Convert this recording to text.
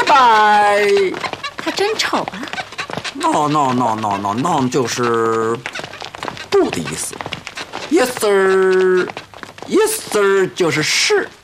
拜。 他真丑啊。 No 就是不的意思。Yes sir，Yes sir 就是是。